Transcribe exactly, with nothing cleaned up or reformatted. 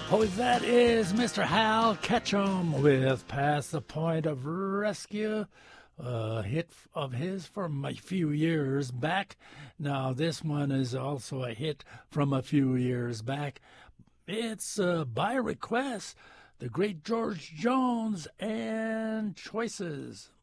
Oh, that is Mister Hal Ketchum with Past the Point of Rescue, a hit of his from a few years back. Now, this one is also a hit from a few years back. It's uh, by request, the great George Jones and Choices.